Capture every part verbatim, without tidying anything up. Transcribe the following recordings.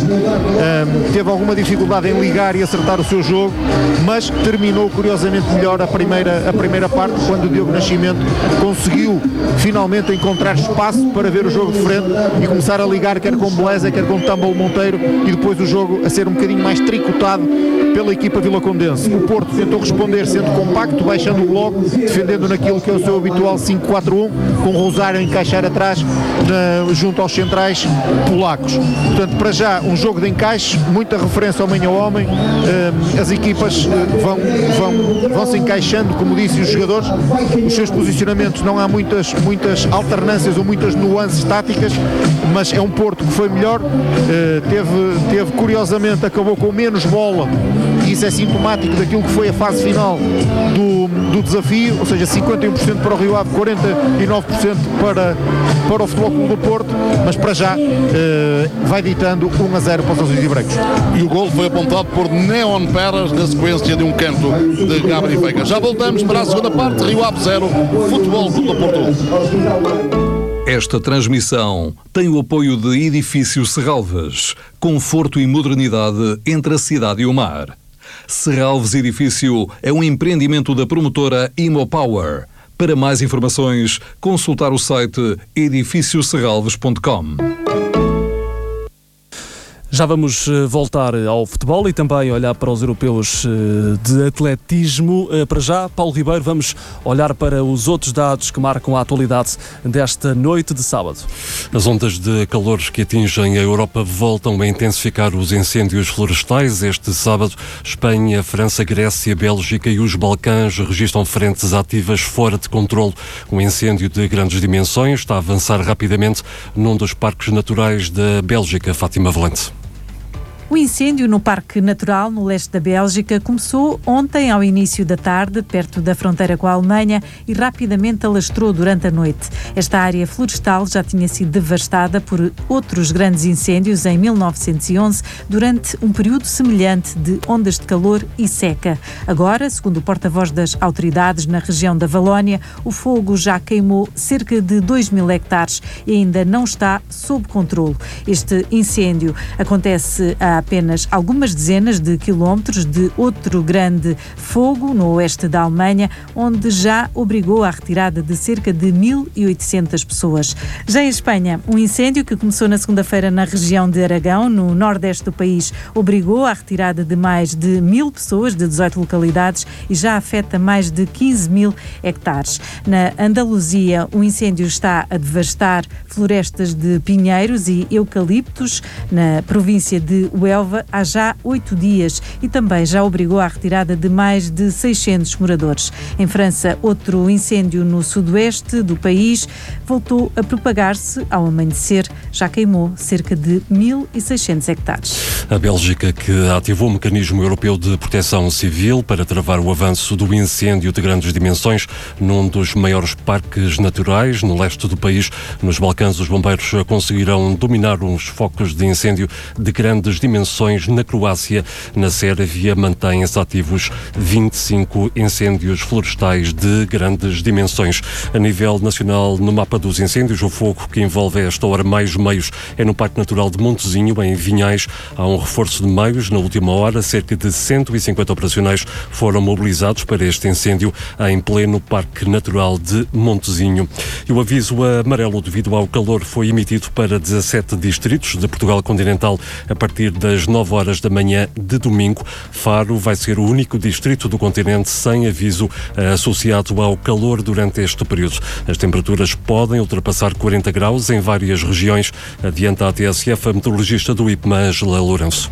um, teve alguma dificuldade em ligar e acertar o seu jogo, mas terminou curiosamente melhor a primeira, a primeira parte, quando o Diogo Nascimento conseguiu finalmente encontrar espaço para ver o jogo de frente e começar a ligar quer com Beleza, quer com Tumble Monteiro, e depois o jogo a ser um bocadinho mais tricotado pela equipa vilacondense. O Porto tentou responder sendo compacto, baixando o bloco, defendendo naquilo que é o seu habitual cinco quatro um, com o Rosário a encaixar atrás na, junto aos centrais polacos. Portanto, para já, um jogo de encaixe, muita referência ao homem ao homem, as equipas vão, vão, vão se encaixando, como disse os jogadores, os seus posicionamentos, não há muitas, muitas alternâncias ou muitas nuances táticas, mas é um Porto que foi melhor, teve, teve curiosamente, acabou com menos bola, e isso é sintomático daquilo que foi a fase final do, do desafio, ou seja, cinquenta e um por cento para o Rio Ave, quarenta e nove por cento para, para o Futebol Clube do Porto, mas para já eh, vai ditando um a zero para os azuis e brancos. E o gol foi apontado por Neon Peras na sequência de um canto de Gabriel Veiga. Já voltamos para a segunda parte. Rio Ave zero, Futebol Clube do Porto. Esta transmissão tem o apoio de Edifício Serralves, conforto e modernidade entre a cidade e o mar. Serralves Edifício é um empreendimento da promotora Imopower. Para mais informações, consultar o site edifício serralves ponto com. Já vamos voltar ao futebol e também olhar para os europeus de atletismo. Para já, Paulo Ribeiro, vamos olhar para os outros dados que marcam a atualidade desta noite de sábado. As ondas de calores que atingem a Europa voltam a intensificar os incêndios florestais. Este sábado, Espanha, França, Grécia, Bélgica e os Balcãs registram frentes ativas fora de controle. Um incêndio de grandes dimensões está a avançar rapidamente num dos parques naturais da Bélgica. Fátima Valente. O incêndio no Parque Natural, no leste da Bélgica, começou ontem ao início da tarde, perto da fronteira com a Alemanha, e rapidamente alastrou durante a noite. Esta área florestal já tinha sido devastada por outros grandes incêndios em mil novecentos e onze, durante um período semelhante de ondas de calor e seca. Agora, segundo o porta-voz das autoridades na região da Valónia, o fogo já queimou cerca de dois mil hectares e ainda não está sob controle. Este incêndio acontece a apenas algumas dezenas de quilómetros de outro grande fogo no oeste da Alemanha, onde já obrigou à retirada de cerca de mil e oitocentas pessoas. Já em Espanha, um incêndio que começou na segunda-feira na região de Aragão, no nordeste do país, obrigou à retirada de mais de mil pessoas de dezoito localidades e já afeta mais de quinze mil hectares. Na Andaluzia, o incêndio está a devastar florestas de pinheiros e eucaliptos na província de Huelva há já oito dias e também já obrigou à retirada de mais de seiscentos moradores. Em França, outro incêndio no sudoeste do país voltou a propagar-se ao amanhecer, já queimou cerca de mil e seiscentos hectares. A Bélgica, que ativou o mecanismo europeu de proteção civil para travar o avanço do incêndio de grandes dimensões num dos maiores parques naturais no leste do país. Nos Balcãs, os bombeiros conseguirão dominar uns focos de incêndio de grandes dimensões na Croácia. Na Sérvia mantêm-se ativos vinte e cinco incêndios florestais de grandes dimensões. A nível nacional, no mapa dos incêndios, o fogo que envolve a esta hora mais meios é no Parque Natural de Montezinho, em Vinhais. Há um reforço de meios na última hora. Cerca de cento e cinquenta operacionais foram mobilizados para este incêndio em pleno Parque Natural de Montezinho. E o aviso amarelo devido ao calor foi emitido para dezassete distritos de Portugal continental a partir das nove horas da manhã de domingo. Faro vai ser o único distrito do continente sem aviso associado ao calor durante este período. As temperaturas podem ultrapassar quarenta graus em várias regiões, adianta a T S F a meteorologista do I P M A, Angela Lourenço.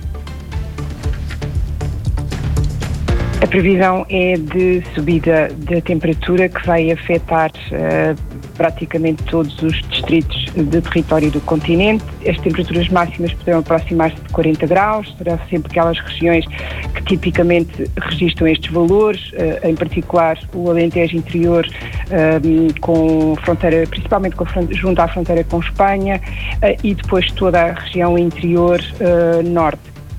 A previsão é de subida da temperatura que vai afetar uh, praticamente todos os distritos de território do continente. As temperaturas máximas poderão aproximar-se de quarenta graus, serão sempre aquelas regiões que tipicamente registram estes valores, uh, em particular o Alentejo interior, uh, com fronteira, principalmente com, junto à fronteira com Espanha, uh, e depois toda a região interior uh, norte.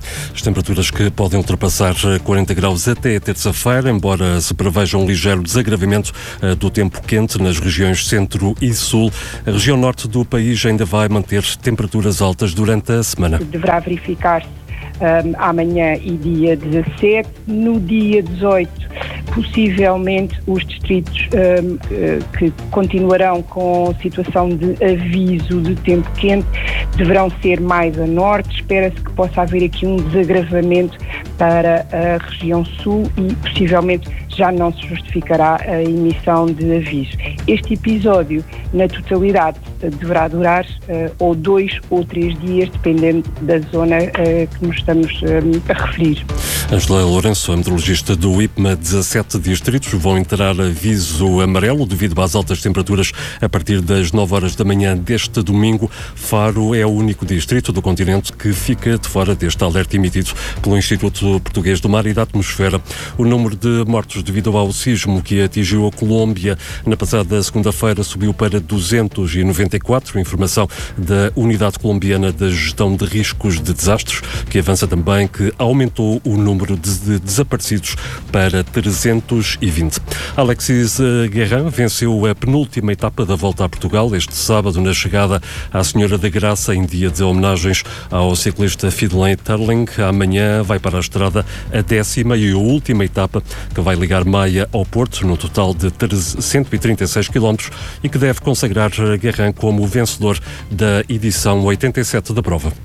temperaturas que podem ultrapassar quarenta graus até terça-feira, embora se preveja um ligeiro desagravamento do tempo quente nas regiões centro e sul. A região norte do país ainda vai manter temperaturas altas durante a semana. Deverá verificar-se um, amanhã e dia dezassete. No dia dezoito, possivelmente os distritos um, que continuarão com situação de aviso de tempo quente deverão ser mais a norte. Espera-se que possa haver aqui um desagravamento para a região sul e possivelmente já não se justificará a emissão de aviso. Este episódio, na totalidade, deverá durar uh, ou dois ou três dias, dependendo da zona uh, que nos estamos uh, a referir. Angela Lourenço, a meteorologista do I P M A, dezassete distritos vão entrar aviso amarelo devido às altas temperaturas a partir das nove horas da manhã deste domingo. Faro é o único distrito do continente que fica de fora deste alerta emitido pelo Instituto Português do Mar e da Atmosfera. O número de mortos devido ao sismo que atingiu a Colômbia na passada segunda-feira subiu para duzentos e noventa e quatro, informação da Unidade Colombiana de Gestão de Riscos de Desastres, que avança também que aumentou o número de, de desaparecidos para trezentos e vinte. Alexis Guerrin venceu a penúltima etapa da Volta a Portugal este sábado na chegada à Senhora da Graça em dia de homenagens ao ciclista Fidley Terling. Amanhã vai para a estrada a décima e a última etapa que vai ligar Maia ao Porto, no total de cento e trinta e seis quilómetros, e que deve consagrar Guerrin como vencedor da edição oitenta e sete da prova.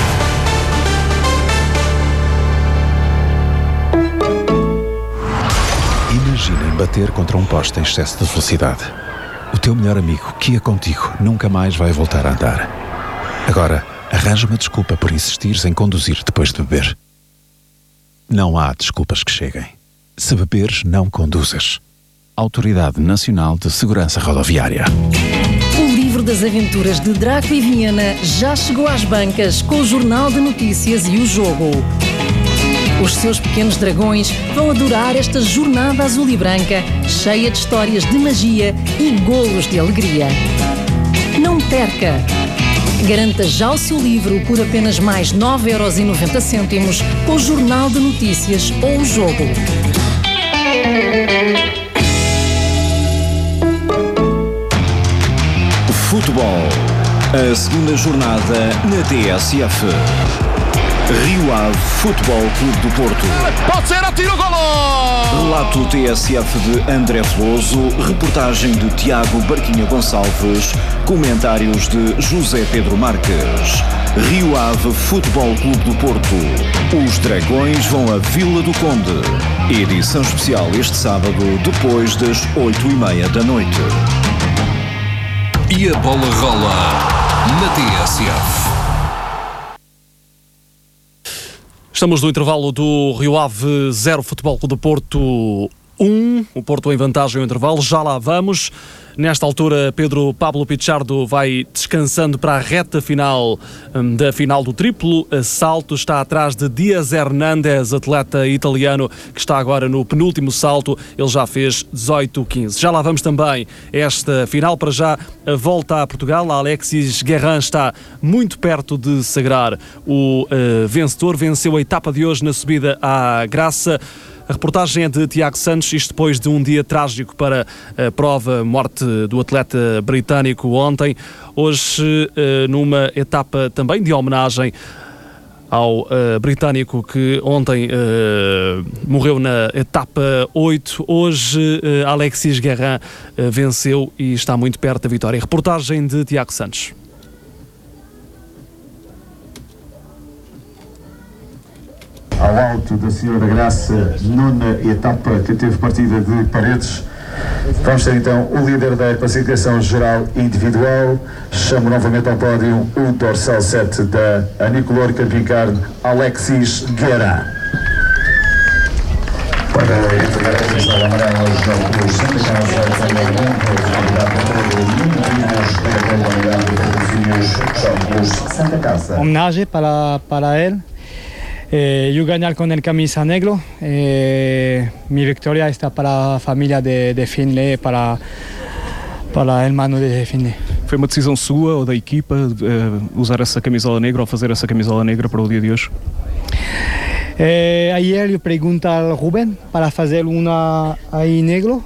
Imaginem bater contra um poste em excesso de velocidade. O teu melhor amigo, que ia contigo, nunca mais vai voltar a andar. Agora, arranja uma desculpa por insistires em conduzir depois de beber. Não há desculpas que cheguem. Se beberes, não conduzas. Autoridade Nacional de Segurança Rodoviária. O livro das aventuras de Draco e Viena já chegou às bancas com o Jornal de Notícias e o Jogo. Os seus pequenos dragões vão adorar esta jornada azul e branca, cheia de histórias de magia e golos de alegria. Não perca! Garanta já o seu livro por apenas mais nove euros e noventa cêntimos com o Jornal de Notícias ou o Jogo. Futebol. A segunda jornada na T S F. Rio Ave Futebol Clube do Porto. Pode ser, atira o golo! Relato T S F de André Veloso, reportagem de Tiago Barquinha Gonçalves, comentários de José Pedro Marques. Rio Ave Futebol Clube do Porto. Os Dragões vão a Vila do Conde. Edição especial este sábado, depois das oito e meia da noite. E a bola rola na T S F. Estamos no intervalo do Rio Ave zero, Futebol Clube do Porto um. O Porto em vantagem no intervalo, já lá vamos. Nesta altura, Pedro Pablo Pichardo vai descansando para a reta final um, da final do triplo salto. Está atrás de Dias Hernandes, atleta italiano, que está agora no penúltimo salto. Ele já fez dezoito quinze. Já lá vamos também esta final. Para já, a volta a Portugal. A Alexis Guerrin está muito perto de sagrar o uh, vencedor. Venceu a etapa de hoje na subida à Graça. A reportagem é de Tiago Santos, isto depois de um dia trágico para a prova, morte do atleta britânico ontem. Hoje, numa etapa também de homenagem ao uh, britânico que ontem uh, morreu na etapa oito. Hoje, uh, Alexis Guerrin uh, venceu e está muito perto da vitória. Reportagem de Tiago Santos. Ao alto da Senhora da Graça, nona etapa que teve partida de Paredes. Vamos ter então o líder da classificação geral individual. Chamo novamente ao pódio o dorsal sete da Anicolor Camping Carne, Alexis Guerrin. Para entregar a camisola amarela aos jogadores Santa Casa, Santa Casa. Homenagem para, para ele. Eh, yo ganar con el camisa negro, eh, mi victoria está para a família de, de Finlay, para, para o hermano de Finlay. Foi uma decisão sua ou da equipa uh, usar essa camisola negra ou fazer essa camisola negra para o dia de hoje? Eh, ayer yo pregunté al Rubén para hacer una ahí negro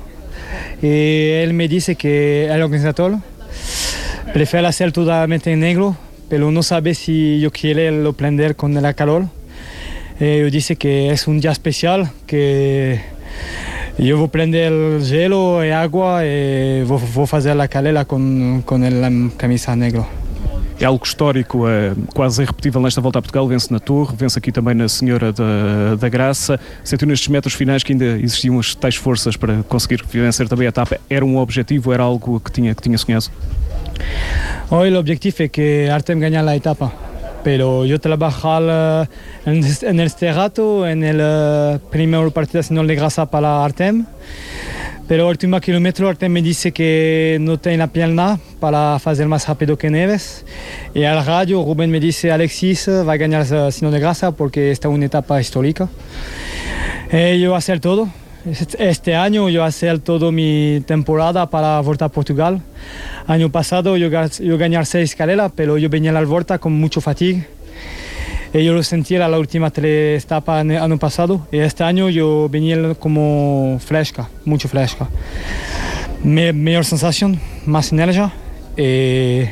y él me dice que el organizador prefiere hacer totalmente en negro, pero no sabe si yo quiero lo prender con el calor. Eh, yo dice que es un día especial, que yo voy a prender el hielo y agua y voy, voy a hacer la calela con, con la camisa negra. É algo histórico, é quase irrepetível nesta volta a Portugal. Vence na Torre, vence aqui também na Senhora da, da Graça. Sentiu nestes metros finais que ainda existiam as tais forças para conseguir vencer também a etapa. Era um objetivo, era algo que tinha, que tinha sonhado? Hoy el objetivo es que Artem gane la etapa, pero yo trabajar en, en este rato, en el uh, primer partido Señor de Graça para Artem. Pero el último kilómetro Artem me dice que no tiene la pierna para hacer más rápido que Neves. Y al radio Rubén me dice Alexis va a ganar Señor de Graça porque esta es una etapa histórica. Eh, yo voy a hacer todo. Este año yo voy a hacer toda mi temporada para Volta a Portugal. Año pasado yo, yo gané seis carreras, pero yo venía a la Volta con mucho fatiga. Y yo lo sentí en la última tres etapas el año pasado. Y este año yo venía como fresca, mucho fresca. Me, mejor sensación, más energía. Y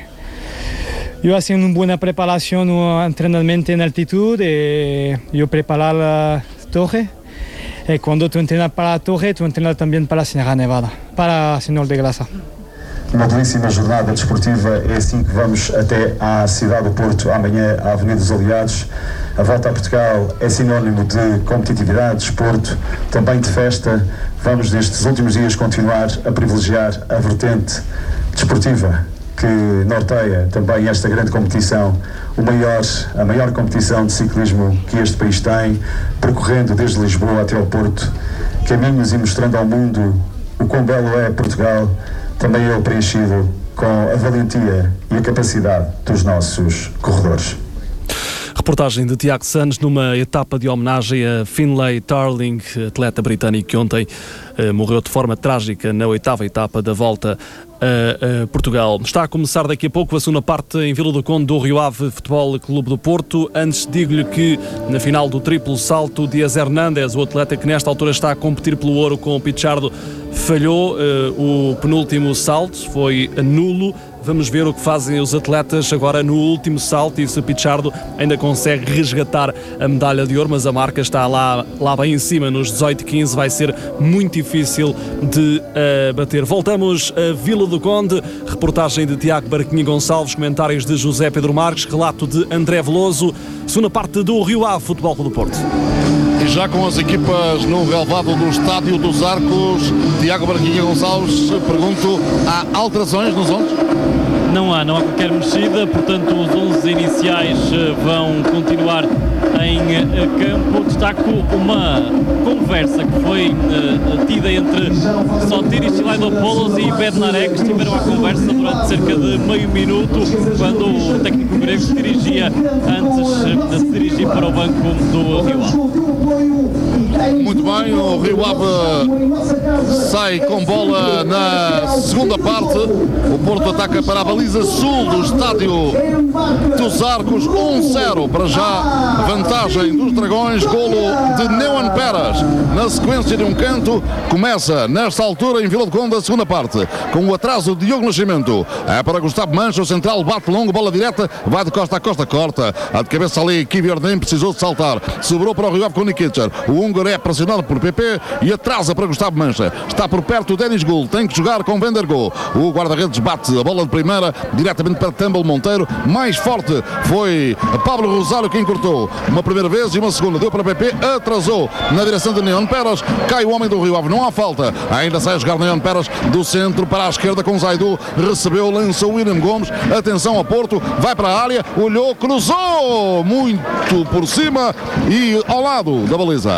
yo haciendo una buena preparación, un entrenamiento en altitud. Y yo preparar la torre. Y cuando tú entrenas para la torre, tú entrenas también para la Sierra Nevada, para Senhor de Graça. Uma belíssima jornada desportiva, é assim que vamos até à cidade do Porto, amanhã à Avenida dos Aliados. A volta a Portugal é sinónimo de competitividade, desporto, também de festa. Vamos nestes últimos dias continuar a privilegiar a vertente desportiva que norteia também esta grande competição, o maior, a maior competição de ciclismo que este país tem, percorrendo desde Lisboa até ao Porto, caminhos e mostrando ao mundo o quão belo é Portugal, também eu preenchido com a valentia e a capacidade dos nossos corredores. Reportagem de Tiago Santos numa etapa de homenagem a Finlay Tarling, atleta britânico que ontem uh, morreu de forma trágica na oitava etapa da volta a, a Portugal. Está a começar daqui a pouco a segunda parte em Vila do Conde do Rio Ave Futebol Clube do Porto. Antes digo-lhe que na final do triplo salto, Dias Hernández, o atleta que nesta altura está a competir pelo ouro com o Pichardo, falhou uh, o penúltimo salto, foi nulo. Vamos ver o que fazem os atletas agora no último salto e se Pichardo ainda consegue resgatar a medalha de ouro, mas a marca está lá, lá bem em cima, nos dezoito quinze, vai ser muito difícil de uh, bater. Voltamos a Vila do Conde, reportagem de Tiago Barquinha Gonçalves, comentários de José Pedro Marques, relato de André Veloso, segunda parte do Rio Ave Futebol Clube do Porto. E já com as equipas no relvado do Estádio dos Arcos, Tiago Barquinha Gonçalves, pergunto, há alterações nos onze? Não há, não há qualquer mexida, portanto os onze iniciais vão continuar em campo. Destaco uma conversa que foi uh, tida entre Sotiris Silaidopoulos e Bednarek, que estiveram à conversa durante cerca de meio minuto, quando o técnico grego se dirigia antes de se dirigir para o banco do Rio Ave. Muito bem, o Rio Ave sai com bola na segunda parte. O Porto ataca para a baliza sul do Estádio dos Arcos, um zero para já, vantagem dos Dragões, golo de Neon Peras. Na sequência de um canto, começa nesta altura em Vila do Conde a segunda parte, com o atraso de Diogo Nascimento. É para Gustavo Mancha, o central bate longo, bola direta, vai de costa a costa, corta. A de cabeça ali, Kivior nem precisou de saltar. Sobrou para o Rio Ave com Nikic. O húngaro é pressionado por P P e atrasa para Gustavo Mancha. Está por perto o Denis Gould, tem que jogar com Vendergo. O guarda-redes bate a bola de primeira diretamente para Tumble Monteiro. Mais forte foi Pablo Rosário quem cortou. Uma primeira vez e uma segunda. Deu para P P, atrasou na direção de Neon Peras. Cai o homem do Rio Ave, não há falta. Ainda sai a jogar Neon Peras do centro para a esquerda com Zaidu. Recebeu, lançou William Gomes. Atenção a Porto, vai para a área, olhou, cruzou muito por cima e ao lado da baliza. Sim,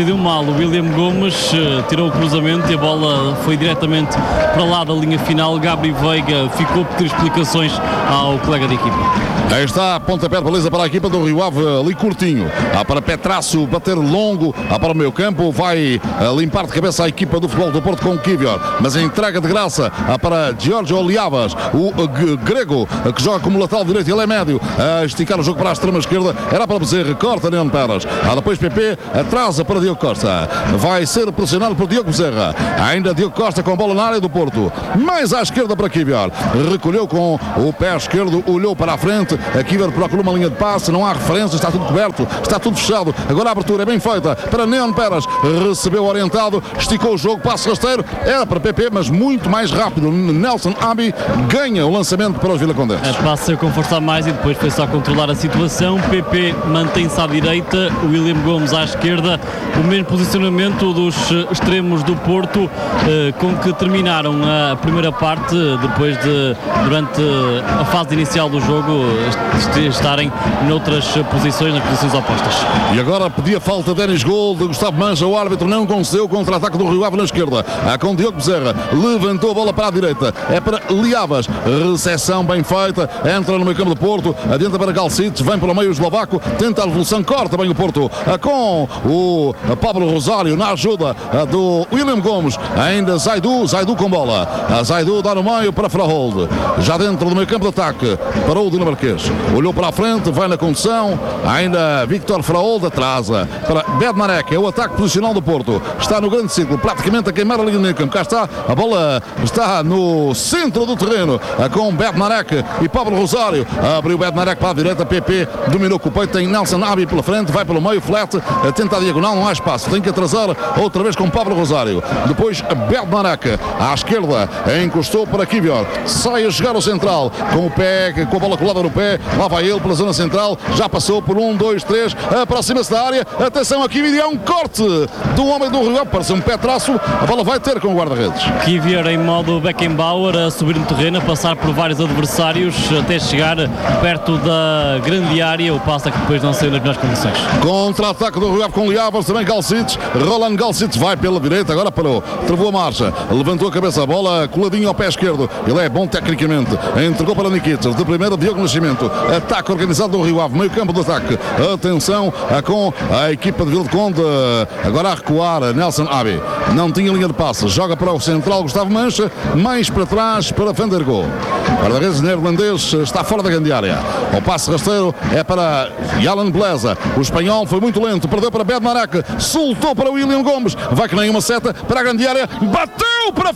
decidiu mal. O William Gomes uh, tirou o cruzamento e a bola foi diretamente para lá da linha final. Gabri Veiga ficou por ter explicações ao colega de equipa. Aí está, pontapé de baliza para a equipa do Rio Ave, ali curtinho. Há para Petrasso bater longo, há para o meio campo, vai limpar de cabeça a equipa do Futebol do Porto com o Kivior, mas a entrega de graça há para Giorgio Oliavas, o grego que joga como lateral direito, ele é médio, a esticar o jogo para a extrema esquerda, era para Bezerra, corta Neon Peras, há depois P P, atrasa para Diogo Costa, vai ser pressionado por Diogo Bezerra, ainda Diogo Costa com a bola na área do Porto, mais à esquerda para Kivior, recolheu com o pé esquerdo, olhou para a frente, a Kivior procura uma linha de passe, não há referência, está tudo coberto, está tudo fechado, agora a abertura é bem feita para Neon Peras, recebeu orientado, esticou o jogo, passo rasteiro, era para P P, mas muito mais rápido. Nelson Abi ganha o lançamento para os Vilacondenses. É, passa com força a mais e depois foi só controlar a situação. P P mantém-se à direita, William Gomes à esquerda, o mesmo posicionamento dos extremos do Porto, eh, com que terminaram a primeira parte, depois de, durante a fase inicial do jogo, estarem noutras posições, nas posições opostas. E agora pedia falta Denis Gol de Gustavo Mancha, o árbitro não concedeu, contra-ataque do Rio Ave na esquerda, a com Diogo Bezerra, levantou a bola para a direita, é para Liavas, recepção bem feita, entra no meio campo do Porto, adianta para Galcic, vem pelo meio o eslovaco, tenta a revolução, corta bem o Porto, com o Pablo Rosário na ajuda do William Gomes, ainda Zaidu, Zaidu com bola, a Zaidu dá no meio para Frahold, já dentro do meio campo de ataque, parou o dinamarquês, olhou para a frente, vai na condução, ainda Victor Frahold atrasa para Bednarek, é o ataque posicional do Porto, está no grande círculo, praticamente a queimar a linha de meio campo, cá está, a bola está no centro do terreno, com Bednarek e Pablo Rosário, abriu Bednarek para a direita, P P dominou com o peito, tem Nelson Abi pela frente, vai pelo meio, flat, tenta a diagonal, não há espaço, tem que atrasar outra vez com Pablo Rosário, depois Bednarek à esquerda, encostou para Kivior, sai a jogar o central, com o pé, com a bola colada no pé, lá vai ele pela zona central, já passou por um, dois, três, aproxima-se da área, atenção aqui, e há um corte do homem do Rio Ave, parece um pé traço, a bola vai ter com o guarda-redes. Kivior em modo Beckenbauer a subir no terreno, a passar por vários adversários até chegar perto da grande área, o passo é que depois não saiu nas melhores condições. Contra-ataque do Rio Ave com Liavas, também Galcic, Roland Galcic vai pela direita, agora parou, travou a marcha, levantou a cabeça, a bola coladinho ao pé esquerdo, ele é bom tecnicamente, entregou para Nikitas, de primeira Diogo Nascimento, ataque organizado do Rio Ave, meio campo de ataque, atenção com a equipa de Vila de Conde, agora a recuar, Nelson Abi, não tinha linha de passe, joga para o central Gustavo Mancha, mais para trás para Van der Goe, guarda-redes neerlandês está fora da grande área, o passe rasteiro é para Jalan Bleza, o espanhol foi muito lento, perdeu para Bednarek, soltou para William Gomes, vai que nem uma seta para a grande área, bateu para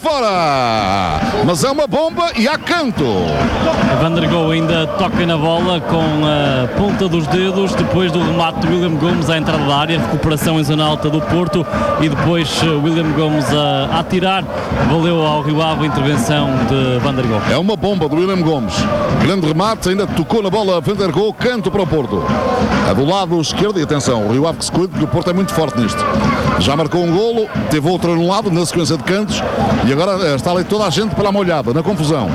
fora, mas é uma bomba e há canto. Van der Goe ainda toca na bola com a ponta dos dedos, depois do remate de William Gomes à entrada da área, recuperação em zona alta do Porto e depois William Gomes a, a atirar, valeu ao Rio Ave a intervenção de Van der Goe. É uma bomba do William Gomes, grande remate, ainda tocou na bola Van der Goe, canto para o Porto. A do lado esquerdo, e atenção, o Rio Ave que se cuida, porque o Porto é muito forte nisto. Já marcou um golo, teve outro anulado na sequência de cantos e agora está ali toda a gente pela molhada, na confusão.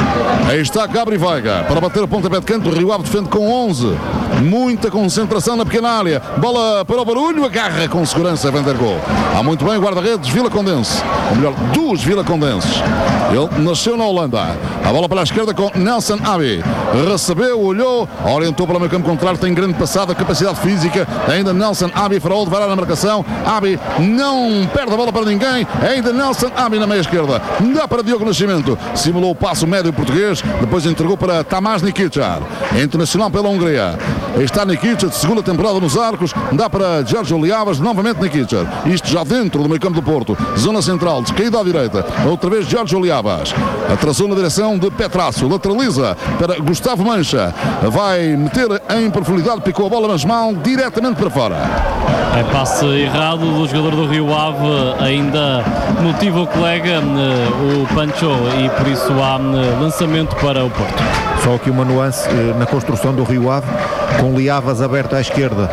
Aí está Gabri Veiga para bater o pontapé de canto, o Rio Ave defende com onze, muita concentração na pequena área, bola para o barulho, agarra com segurança Van der Goe. Há muito bem o guarda-redes Vilacondense, ou melhor, dos Vilacondenses. Ele nasceu na Holanda, a bola para a esquerda com Nelson Abi, recebeu, olhou, orientou para o meio campo contrário, tem grande passada, capacidade física, ainda Nelson Abi, Frahold vai lá na marcação, Abi não perde a bola para ninguém, ainda Nelson Abi na meia esquerda, dá para Diogo Nascimento, simulou o passo médio português, depois entregou para Tamás Nikica, internacional pela Hungria. Aí está Nikica, de segunda temporada nos arcos, dá para Giorgio Liavas, novamente Nikica, isto já dentro do meio campo do Porto, zona central, descaída à direita, outra vez Giorgio Liavas, atrasou na direção de Petrasso, lateraliza para Gustavo Mancha, vai meter em profundidade, picou a bola mas mal, diretamente para fora. É passe errado do jogador do Rio Ave, ainda motiva o colega, o Pancho, e por isso há lançamento para o Porto. Só aqui uma nuance na construção do Rio Ave, com Liavas aberto à esquerda,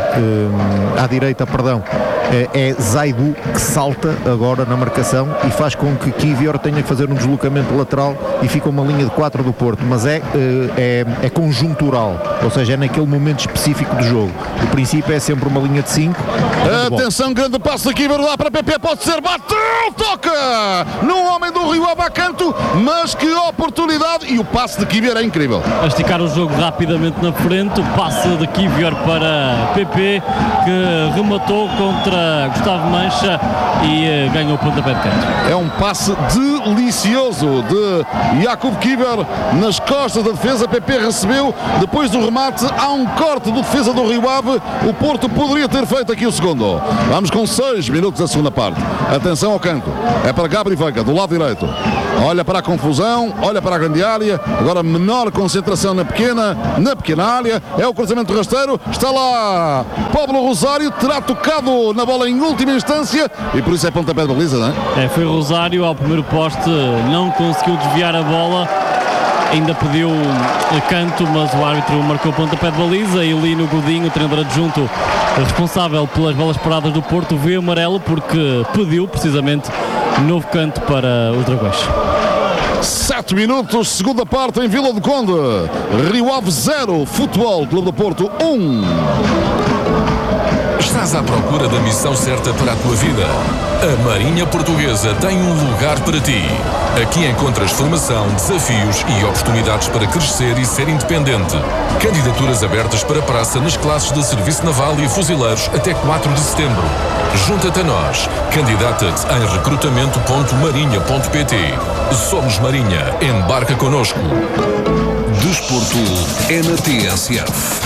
à direita, perdão, é Zaidu que salta agora na marcação e faz com que Kivior tenha que fazer um deslocamento lateral e fica uma linha de quatro do Porto, mas é, é, é conjuntural, ou seja, é naquele momento específico do jogo. O princípio é sempre uma linha de cinco. Atenção, grande passo aqui, lá para P P, pode ser, bateu, toca no homem do Rio Ave a canto, mas que oportunidade, e o passe de Kivior é incrível. A esticar o jogo rapidamente na frente, o passe de Kivior para P P, que rematou contra Gustavo Mancha e uh, ganhou o pontapé de canto. É um passe delicioso de Jakub Kivior nas costas da defesa. P P recebeu, depois do remate há um corte do defesa do Rio Ave. O Porto poderia ter feito aqui o segundo. Vamos com seis minutos da segunda parte. Atenção ao canto, é para Gabri Veiga do lado direito, olha para a confusão, olha para a grande área, agora menor concentração na pequena, na pequena área, é o cruzamento rasteiro, está lá Pablo Rosário, terá tocado na bola em última instância e por isso é pontapé de baliza, não é? É, foi Rosário ao primeiro poste, não conseguiu desviar a bola, ainda pediu canto, mas o árbitro marcou pontapé de baliza e Lino Godinho, o treinador adjunto responsável pelas bolas paradas do Porto, vê amarelo porque pediu precisamente novo canto para os Dragões. Sete minutos, segunda parte em Vila do Conde. Rio Ave zero, Futebol Clube do Porto um. Estás à procura da missão certa para a tua vida? A Marinha Portuguesa tem um lugar para ti. Aqui encontras formação, desafios e oportunidades para crescer e ser independente. Candidaturas abertas para praça nas classes de Serviço Naval e Fuzileiros até quatro de setembro. Junta-te a nós. Candidata-te em recrutamento ponto marinha ponto pt. Somos Marinha. Embarca connosco. Desporto é na T S F.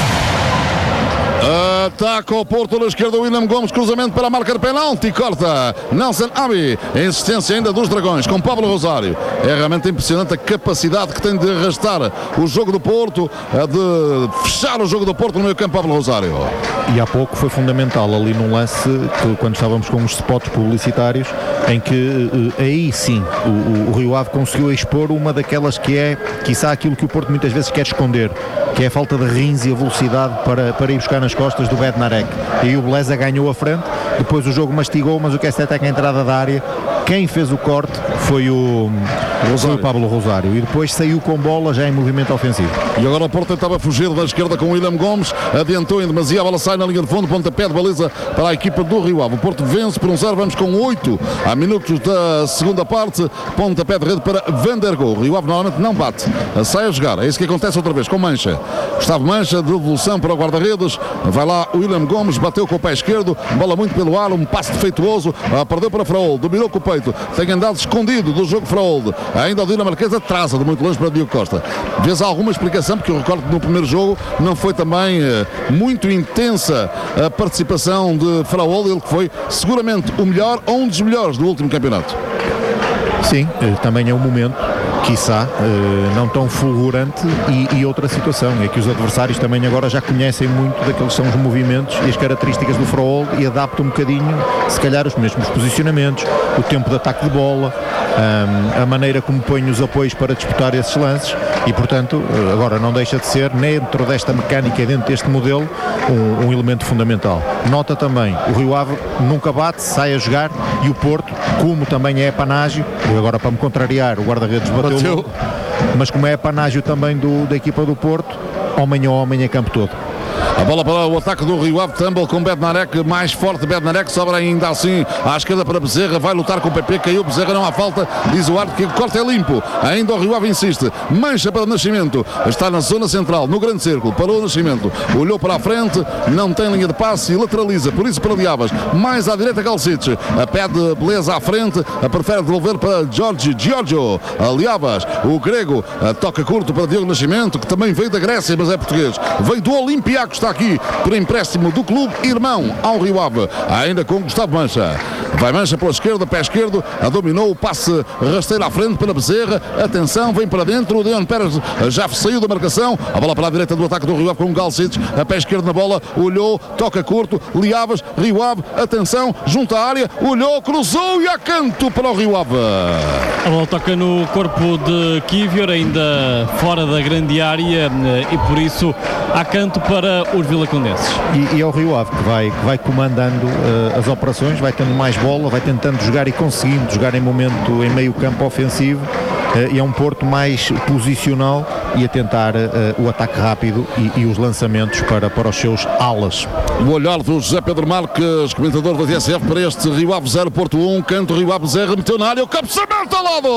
Ataca o Porto na esquerda, William Gomes, cruzamento para marcar penalti, corta Nelson Abi, a insistência ainda dos Dragões com Pablo Rosário. É realmente impressionante a capacidade que tem de arrastar o jogo do Porto, de fechar o jogo do Porto no meio campo, Pablo Rosário. E há pouco foi fundamental ali num lance, que, quando estávamos com os spots publicitários, em que aí sim o, o Rio Ave conseguiu expor uma daquelas que é, quiçá, aquilo que o Porto muitas vezes quer esconder, que é a falta de rins e a velocidade para, para ir buscar nas costas do Bednarek. E aí o Beleza ganhou a frente, depois o jogo mastigou, mas o que é certo é que a entrada da área, quem fez o corte foi o, foi o Pablo Rosário, e depois saiu com bola já em movimento ofensivo. E agora o Porto tentava fugir da esquerda com o William Gomes, adiantou em demasia, a bola sai na linha de fundo, pontapé de baliza para a equipa do Rio Ave. O Porto vence por um zero, vamos com oito a minutos da segunda parte, pontapé de rede para Vandergo. O Rio Ave normalmente não bate, sai a jogar, é isso que acontece outra vez com Mancha. Gustavo Mancha, devolução para o guarda-redes, vai lá o William Gomes, bateu com o pé esquerdo, bola muito pelo ar, um passe defeituoso, perdeu para Fraol, dominou com o peito, tem andado escondido do jogo Fraol, ainda o dinamarquês atrasa de muito longe para Diogo Costa. Vês alguma explicação, porque eu recordo que no primeiro jogo não foi também eh, muito intensa a participação de Fraol, ele que foi seguramente o melhor ou um dos melhores do último campeonato. Sim, também é um momento, quiçá, não tão fulgurante, e, e outra situação é que os adversários também agora já conhecem muito daqueles que são os movimentos e as características do Fraol e adaptam um bocadinho, se calhar, os mesmos posicionamentos, o tempo de ataque de bola, a maneira como põe os apoios para disputar esses lances, e portanto agora não deixa de ser, dentro desta mecânica e dentro deste modelo, um, um elemento fundamental. Nota também, o Rio Ave nunca bate, sai a jogar, e o Porto, como também é panágio, agora para me contrariar, o guarda-redes bateu, bateu. Mas como é panágio também do, da equipa do Porto, homem a homem é campo todo. A bola para o ataque do Rio Ave, Tumble com Bednarek, mais forte Bednarek, sobra ainda assim à esquerda para Bezerra, vai lutar com o P P, caiu Bezerra, não há falta, diz o árbitro que o corte é limpo, ainda o Rio Ave insiste, Mancha para o Nascimento, está na zona central, no grande círculo, parou o Nascimento, olhou para a frente, não tem linha de passe e lateraliza, por isso para Liavas, mais à direita Galcic, a pede beleza à frente, a prefere devolver para Jorge Giorgio, a Liavas, o grego, a toca curto para Diogo Nascimento, que também veio da Grécia, mas é português, veio do Olympiacos, está aqui por empréstimo do clube irmão ao Rio Ave, ainda com Gustavo Mancha. Vai Mancha pela esquerda, pé esquerdo, a dominou, o passe rasteiro à frente para Bezerra, atenção, vem para dentro, o Deon Pérez já saiu da marcação, a bola para a direita do ataque do Rio Ave com o Galcic, a pé esquerdo na bola, olhou, toca curto, Liavas, Rio Ave, atenção, junto à área, olhou, cruzou e a canto para o Rio Ave. A bola toca no corpo de Kivior, ainda fora da grande área, e por isso há canto para os vilacondenses. E, e é o Rio Ave que vai, que vai comandando uh, as operações, vai tendo mais bola, vai tentando jogar e conseguindo jogar em momento em meio campo ofensivo, uh, e é um Porto mais posicional e a tentar uh, o ataque rápido e, e os lançamentos para, para os seus alas. O olhar do José Pedro Marques, comentador da T S F, para este Rio Ave zero, Porto um, canto Rio Ave zero, meteu na área, o cabeceamento ao lado!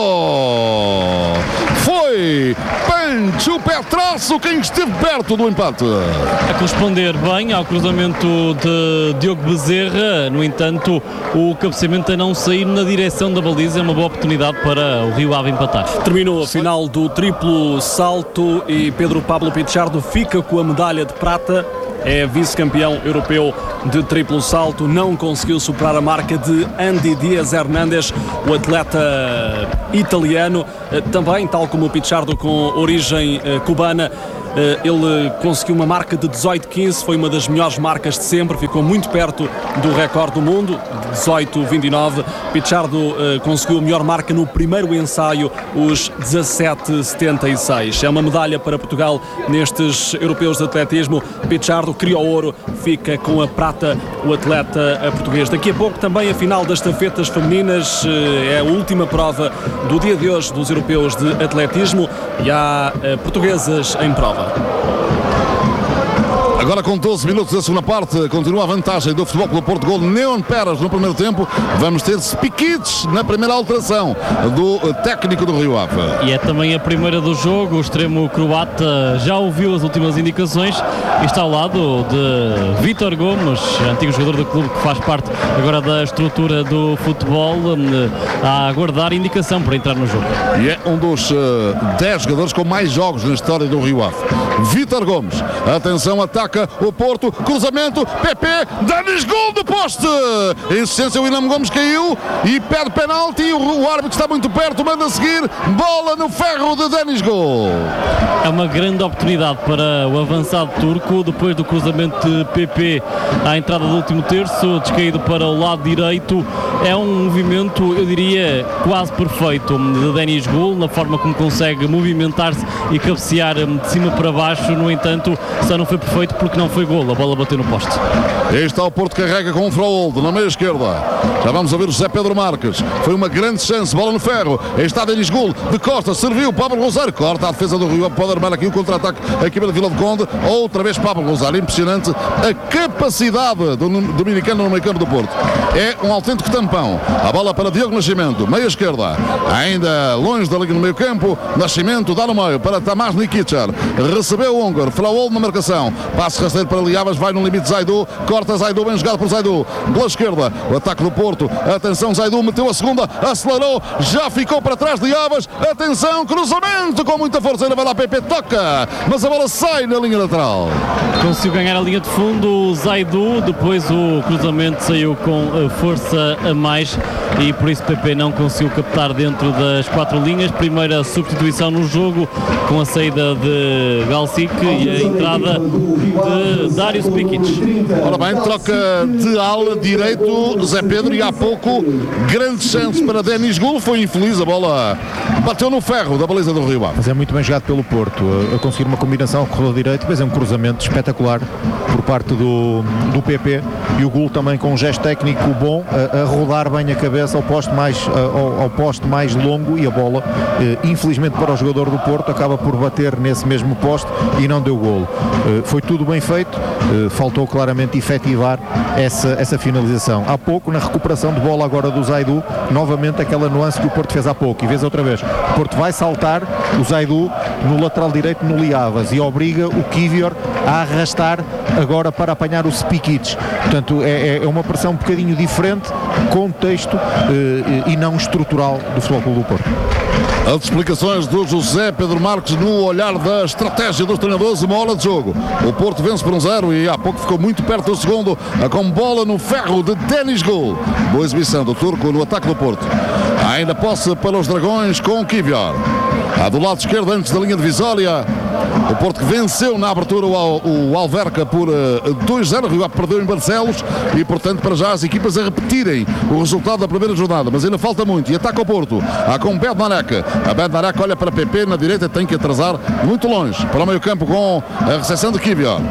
Foi Pancho Petraço quem esteve perto do empate. A corresponder bem ao cruzamento de Diogo Bezerra, no entanto, o cabeceamento a não sair na direção da baliza é uma boa oportunidade para o Rio Ave empatar. Terminou a final do triplo salto e Pedro Pablo Pichardo fica com a medalha de prata. É vice-campeão europeu de triplo salto, não conseguiu superar a marca de Andy Dias Hernandes, o atleta italiano, também, tal como o Pichardo, com origem cubana. Ele conseguiu uma marca de dezoito quinze, foi uma das melhores marcas de sempre, ficou muito perto do recorde do mundo, dezoito vinte e nove. Pichardo uh, conseguiu a melhor marca no primeiro ensaio, os dezassete setenta e seis. É uma medalha para Portugal nestes europeus de atletismo. Pichardo criou ouro, fica com a prata o atleta português. Daqui a pouco também a final das estafetas femininas, uh, é a última prova do dia de hoje dos europeus de atletismo e há uh, portuguesas em prova. Agora com doze minutos da segunda parte, continua a vantagem do Futebol Clube Porto, gol Neon Peras no primeiro tempo. Vamos ter Spikic na primeira alteração do técnico do Rio Ave. E é também a primeira do jogo. O extremo croata já ouviu as últimas indicações e está ao lado de Vítor Gomes, antigo jogador do clube que faz parte agora da estrutura do futebol, a aguardar indicação para entrar no jogo. E é um dos dez uh, jogadores com mais jogos na história do Rio Ave. Vítor Gomes, atenção, ataca o Porto, cruzamento, P P, Denis, gol do poste! Em essência, o William Gomes caiu e pede penalti. O, o árbitro está muito perto, manda a seguir, bola no ferro de Denis, gol! É uma grande oportunidade para o avançado turco, depois do cruzamento de P P à entrada do último terço, descaído para o lado direito. É um movimento, eu diria, quase perfeito de Denis, gol, na forma como consegue movimentar-se e cabecear de cima para baixo. No entanto, só não foi perfeito porque não foi golo, a bola bateu no poste. Aí está o Porto, carrega com o Fraoldo na meia esquerda. Já vamos ouvir o José Pedro Marques. Foi uma grande chance, bola no ferro. Aí está Denis, gol de Costa, serviu Pablo Rosário, corta a defesa do Rio, pode armar aqui o contra-ataque a equipa de Vila do Conde. Outra vez Pablo Rosário, impressionante a capacidade do dominicano no meio campo do Porto. É um autêntico tampão. A bola para Diogo Nascimento, meia esquerda, ainda longe da linha no meio campo. Nascimento dá no meio para Tamás Nikicar, recebeu o húngaro, Fraoldo na marcação, passe rasteiro para Liavas, vai no limite Zaidu, corta Zaidu, bem jogado por Zaidu, pela esquerda, o ataque do Porto, atenção, Zaidu meteu a segunda, acelerou, já ficou para trás de Liavas, atenção, cruzamento com muita força, ainda vai lá P P, toca, mas a bola sai na linha lateral. Conseguiu ganhar a linha de fundo Zaidu, depois o cruzamento saiu com força a mais e por isso P P não conseguiu captar dentro das quatro linhas. Primeira substituição no jogo com a saída de Galcic e a entrada de Dário Spikic. Ora bem, troca de ala direito Zé Pedro e há pouco grande chance para Denis, gol, foi infeliz, a bola bateu no ferro da baliza do Rio Ave. Mas é muito bem jogado pelo Porto, a conseguir uma combinação com o corredor direito, depois é um cruzamento espetacular por parte do, do P P e o gol também com um gesto técnico bom, a, a rodar bem a cabeça ao poste mais, ao, ao poste mais longo e a bola, eh, infelizmente para o jogador do Porto, acaba por bater nesse mesmo poste e não deu golo. Eh, foi tudo bem feito, eh, faltou claramente efetivar essa, essa finalização. Há pouco, na recuperação de bola agora do Zaidu, novamente aquela nuance que o Porto fez há pouco, e vês outra vez, o Porto vai saltar o Zaidu no lateral direito no Liavas e obriga o Kivior a arrastar agora para apanhar o Spikic. Portanto, é, é uma pressão um bocadinho diferente, contexto eh, e não estrutural do Futebol Clube do Porto. As explicações do José Pedro Marques no olhar da estratégia dos treinadores, uma hora de jogo. O Porto vence por um zero e há pouco ficou muito perto do segundo, com bola no ferro de Denis, gol. Boa exibição do turco no ataque do Porto. Ainda posse para os Dragões com Kivior. Ah, do lado esquerdo, antes da linha divisória, o Porto que venceu na abertura o, o Alverca por uh, dois zero, o Rio Ave perdeu em Barcelos e, portanto, para já as equipas a repetirem o resultado da primeira jornada, mas ainda falta muito e ataca o Porto, ah, com Bednarek. A Bednarek olha para P P na direita, tem que atrasar muito longe para o meio campo com a recepção de Kivior.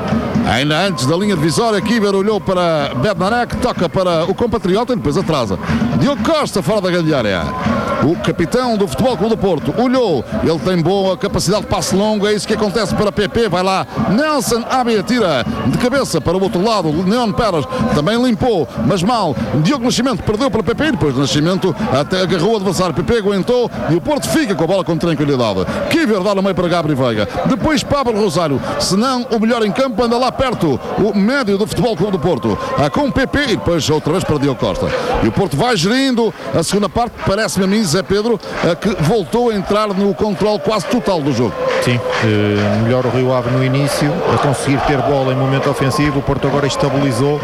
Ainda antes da linha divisória, Kiver olhou para Bednarek, toca para o compatriota e depois atrasa. Diogo Costa fora da grande área. O capitão do Futebol Clube do Porto olhou, ele tem boa capacidade de passe longo, é isso que acontece para P P, vai lá Nelson Abe, tira de cabeça para o outro lado, Neon Peras também limpou, mas mal, Diogo Nascimento perdeu para P P, depois do Nascimento até agarrou o adversário, P P aguentou e o Porto fica com a bola com tranquilidade. Kiver dá no meio para Gabriel Veiga, depois Pablo Rosário, se não o melhor em campo anda lá perto, o médio do Futebol Clube do Porto, com P P e depois outra vez para Diogo Costa. E o Porto vai gerindo a segunda parte, parece-me a mim, Zé Pedro, que voltou a entrar no controle quase total do jogo. Sim, eh, melhor o Rio Ave no início, a conseguir ter bola em momento ofensivo, o Porto agora estabilizou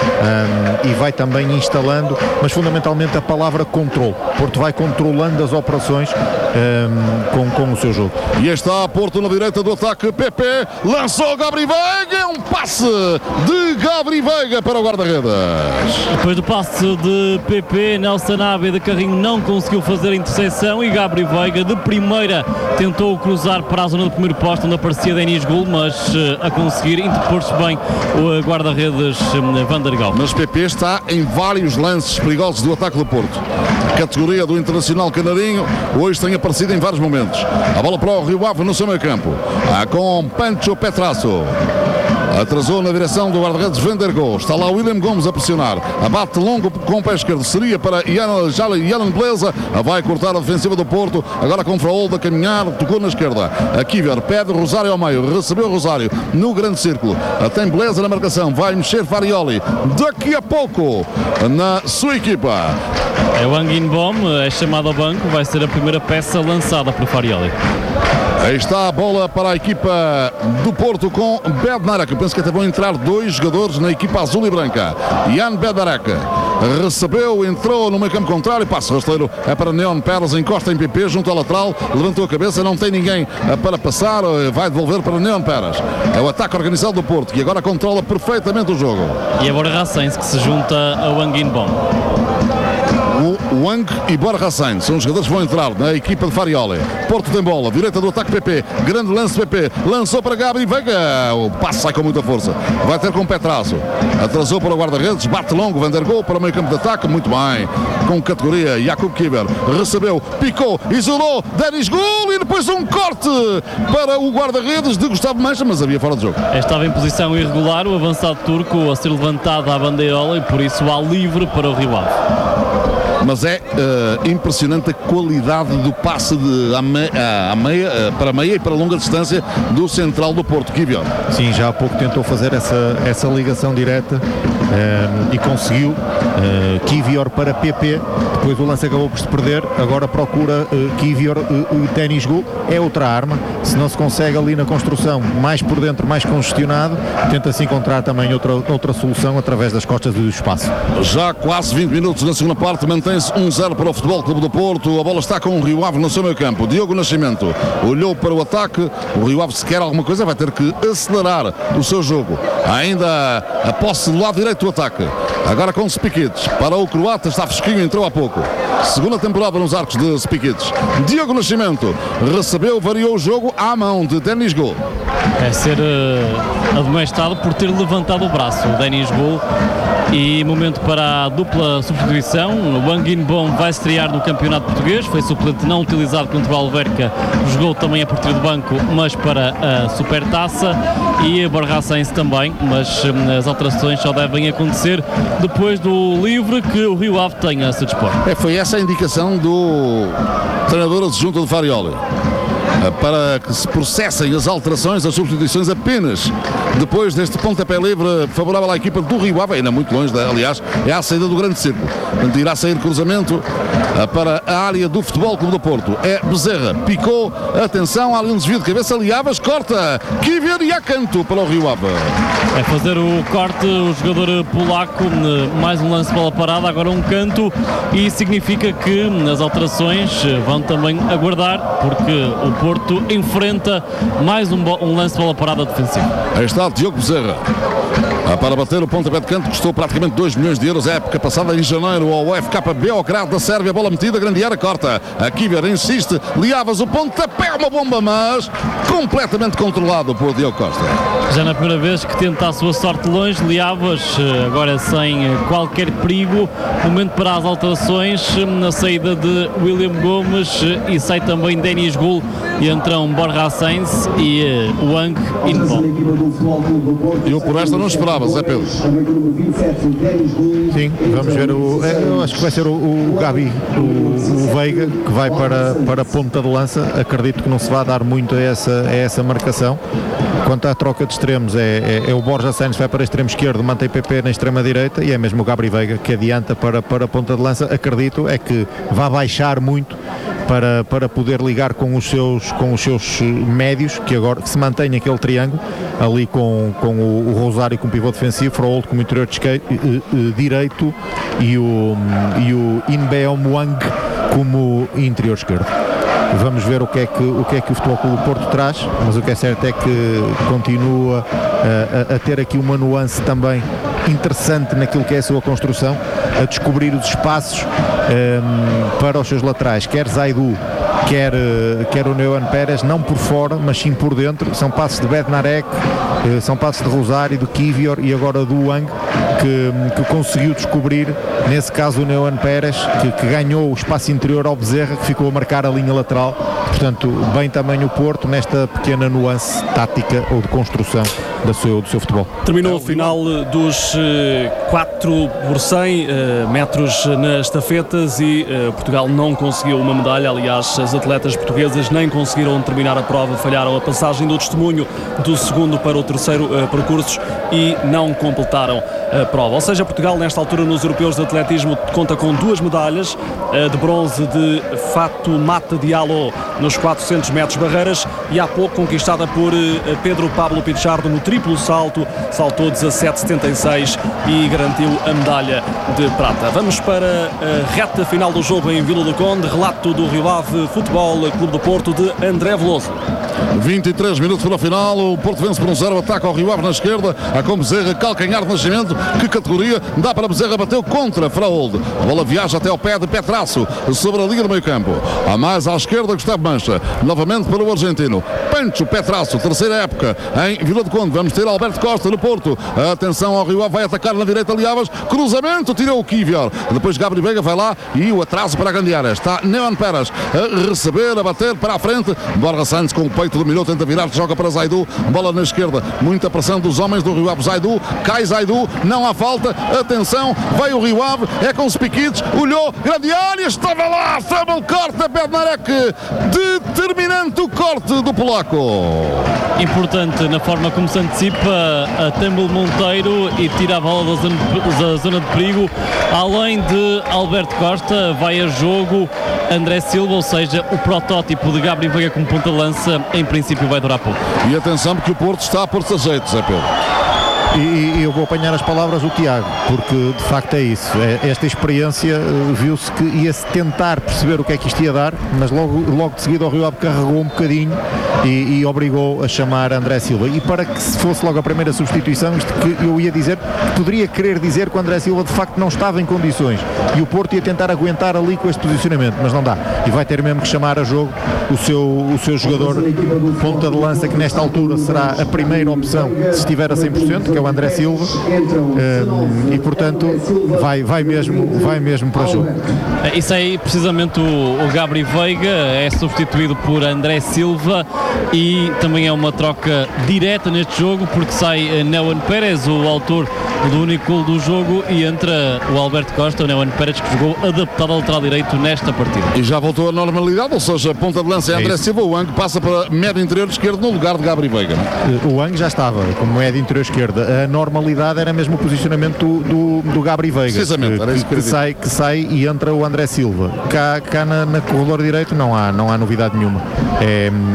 um, e vai também instalando, mas fundamentalmente a palavra controle. O Porto vai controlando as operações um, com, com o seu jogo. E está Porto na direita do ataque, P P lançou Gabriel Veiga, é um passe de Gabriel Veiga para o guarda-redes. Depois do passe de P P, Nelson Abe de carrinho não conseguiu fazer a interseção e Gabriel Veiga de primeira tentou cruzar para a zona do primeiro posto onde aparecia Denis Gul, mas uh, a conseguir interpor-se bem o uh, guarda-redes um, Van der Gaal. Mas P P está em vários lances perigosos do ataque do Porto. A categoria do Internacional Canarinho hoje tem aparecido em vários momentos. A bola para o Rio Ave no seu meio campo, ah, com Pancho Petrasso. Atrasou na direção do guarda-redes Van der Gaal. Está lá William Gomes a pressionar. Abate longo com o pé esquerdo. Seria para Yalan Beleza. Vai cortar a defensiva do Porto. Agora com Fraolda a caminhar. Tocou na esquerda. A Kiver pede Rosário ao meio. Recebeu Rosário no grande círculo. Tem Beleza na marcação. Vai mexer Farioli. Daqui a pouco na sua equipa. É o Anguinbom. É chamado ao banco. Vai ser a primeira peça lançada por Farioli. Aí está a bola para a equipa do Porto com Bednarek. Eu penso que até vão entrar dois jogadores na equipa azul e branca. Jan Bednarek recebeu, entrou no meio campo contrário, passo rasteiro é para Neon Peras, encosta em P P junto ao lateral, levantou a cabeça, não tem ninguém para passar, vai devolver para Neon Peras. É o ataque organizado do Porto que agora controla perfeitamente o jogo. E agora Rassens que se junta ao Anguinbom. O Wang e Borja Sainz são os jogadores que vão entrar na equipa de Farioli. Porto tem bola, direita do ataque P P, grande lance P P, lançou para Gabriel Veiga, o passe sai com muita força, vai ter com Petrasso, atrasou para o guarda-redes, bate longo, Van der Gaal para o meio campo de ataque, muito bem, com categoria, Jakub Kiver, recebeu, picou, isolou, Denis Gul e depois um corte para o guarda-redes de Gustavo Mancha, mas havia fora de jogo. Estava em posição irregular, o avançado turco a ser levantado à bandeirola e por isso há livre para o Rio Ave. Mas é uh, impressionante a qualidade do passe de a me, a, a meia, uh, para a meia e para a longa distância do central do Porto, Kivior. Sim, já há pouco tentou fazer essa, essa ligação direta uh, e conseguiu. Uh, Kivior para P P, depois o lance acabou por se perder, agora procura uh, Kivior, uh, o Denis Gul, é outra arma, se não se consegue ali na construção, mais por dentro, mais congestionado, tenta-se encontrar também outra, outra solução através das costas do espaço. Já quase vinte minutos na segunda parte, mantém-se um zero para o Futebol Clube do Porto, a bola está com o Rio Ave no seu meio campo, Diogo Nascimento olhou para o ataque, o Rio Ave se quer alguma coisa vai ter que acelerar o seu jogo, ainda a posse do lado direito do ataque, agora com Spikic, para o croata, está fresquinho, entrou há pouco, segunda temporada nos arcos de Spikic, Diogo Nascimento recebeu, variou o jogo à mão de Denis Gul. É ser uh, admoestado por ter levantado o braço, o Denis Gul. E momento para a dupla substituição. O Anguinbom vai estrear no Campeonato Português, foi suplente não utilizado contra o Alverca, jogou também a partir do banco, mas para a Supertaça, e a Borja Sainz também, mas hum, as alterações só devem acontecer depois do livre que o Rio Ave tem a se dispor. É, foi essa a indicação do treinador adjunto de Farioli, para que se processem as alterações, as substituições apenas depois deste pontapé livre favorável à equipa do Rio Ave, ainda muito longe, aliás, é à saída do grande círculo. Portanto, irá sair cruzamento para a área do Futebol Clube do Porto. É Bezerra, picou, atenção, há ali um desvio de cabeça, Liavas, corta, Kivior e a canto para o Rio Ave. É fazer o corte o jogador polaco, mais um lance de bola parada, agora um canto, e significa que as alterações vão também aguardar, porque o Porto enfrenta mais um, um lance de bola parada defensivo. Aí está Diogo Bezerra para bater o pontapé de canto, custou praticamente dois milhões de euros. A época passada, em janeiro, ao U F K Beogrado da Sérvia, bola metida, grande área, corta. A Kivior insiste, Liavas o pontapé, uma bomba, mas completamente controlado por Diogo Costa. Já na primeira vez que tenta a sua sorte longe, Liavas, agora sem qualquer perigo. Momento para as alterações, na saída de William Gomes e sai também Denis Gul, e entram Borja Sainz e uh, Wang Inbom. Eu por esta não esperava, Zé Pedro. Sim, vamos ver o. Eu acho que vai ser o, o Gabi, o, o Veiga, que vai para, para a ponta de lança. Acredito que não se vai dar muito a essa, a essa marcação. Quanto à troca de extremos, é, é, é o Borja Sainz que vai para o extremo esquerdo, mantém P P na extrema direita, e é mesmo o Gabri Veiga que adianta para, para a ponta de lança. Acredito é que vai baixar muito para, para poder ligar com os seus, com os seus médios, que agora que se mantém aquele triângulo ali com, com o, o Rosário como pivô defensivo, Froholt como interior de esquerdo, uh, uh, direito e o, e o Inbeom Wang como interior esquerdo. Vamos ver o que é que o, que é que o Futebol Clube do Porto traz, mas o que é certo é que continua uh, a, a ter aqui uma nuance também interessante naquilo que é a sua construção, a descobrir os espaços um, para os seus laterais, quer Zaidu, quer, quer o Neoan Pérez, não por fora, mas sim por dentro. São passos de Bednarek, são passos de Rosário, do Kivior e agora do Wang, que, que conseguiu descobrir, nesse caso o Neoan Pérez, que, que ganhou o espaço interior ao Bezerra, que ficou a marcar a linha lateral. Portanto, bem também o Porto nesta pequena nuance tática ou de construção do seu, do seu futebol. Terminou o final dos quatro por cem uh, metros nas estafetas e uh, Portugal não conseguiu uma medalha. Aliás, as atletas portuguesas nem conseguiram terminar a prova, falharam a passagem do testemunho do segundo para o terceiro uh, percursos e não completaram a prova. Ou seja, Portugal nesta altura nos europeus de atletismo conta com duas medalhas, uh, de bronze de Fatoumata Diallo nos quatrocentos metros barreiras e há pouco conquistada por uh, Pedro Pablo Pichardo no triplo salto, saltou dezassete setenta e seis e garantiu a medalha de prata. Vamos para a reta final do jogo em Vila do Conde, relato do Rio Ave Futebol Clube do Porto de André Veloso. vinte e três minutos para o final, o Porto vence por um zero, ataca ao Rio Ave na esquerda, a com Bezerra, calcanhar de Nascimento, que categoria, dá para Bezerra, bateu contra Froholt, a bola viaja até ao pé de Petraço, sobre a linha do meio campo, a mais à esquerda Gustavo Mancha, novamente para o argentino, Pancho Petraço, terceira época em Vila do Conde. Vamos ter Alberto Costa no Porto, atenção ao Rio Ave, vai atacar na direita Liavas, cruzamento, tirou o Kivior, depois Gabri Veiga vai lá e o atraso para a grande área, está Neon Pérez a receber, a bater para a frente, Borja Sainz com o peito dominou, tenta virar, joga para Zaidu, bola na esquerda, muita pressão dos homens do Rio Ave, Zaidu, cai Zaidu, não há falta, atenção, vai o Rio Ave, é com os piquitos, olhou, grande área, estava lá, Samuel corta, Bednarek, determinante o corte do polaco. Importante na forma como se antecipa a Temple Monteiro e tira a bola da zona, da zona de perigo, além de Alberto Costa, vai a jogo André Silva, ou seja, o protótipo de Gabri Veiga como ponta de lança, em princípio vai durar pouco. E atenção porque o Porto está a pôr-se a jeito, Zé Pedro. E, e eu vou apanhar as palavras do Tiago, porque de facto é isso. É, esta experiência uh, viu-se que ia-se tentar perceber o que é que isto ia dar, mas logo, logo de seguida o Rio Ave carregou um bocadinho e, e obrigou a chamar André Silva. E para que se fosse logo a primeira substituição, isto que eu ia dizer, poderia querer dizer que o André Silva de facto não estava em condições e o Porto ia tentar aguentar ali com este posicionamento, mas não dá. E vai ter mesmo que chamar a jogo o seu, o seu jogador ponta de lança, que nesta altura será a primeira opção se estiver a cem por cento, que é o André Silva, um, e portanto vai, vai, mesmo, vai mesmo para o jogo. Isso aí, precisamente o, o Gabri Veiga é substituído por André Silva e também é uma troca direta neste jogo, porque sai Neoan Pérez, o autor do único gol do jogo, e entra o Alberto Costa, o Neoan Pérez, que jogou adaptado ao lateral direito nesta partida. E já voltou à normalidade, ou seja, a ponta de lança é André Silva, o Wang passa para médio interior esquerdo no lugar de Gabri Veiga. O Wang já estava como médio interior esquerdo. A normalidade era mesmo o posicionamento do, do, do Gabri Veiga, precisamente, que, era isso que, que, sai, que sai e entra o André Silva. Cá, cá na, na corredor direito não há, não há novidade nenhuma. É, é ela